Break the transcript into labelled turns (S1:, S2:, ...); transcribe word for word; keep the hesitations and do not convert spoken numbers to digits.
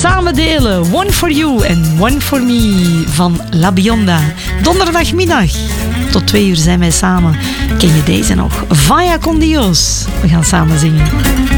S1: samen delen. One for you and one for me van La Bionda. Donderdagmiddag. Tot twee uur zijn wij samen. Ken je deze nog? Vaya con Dios. We gaan samen zingen.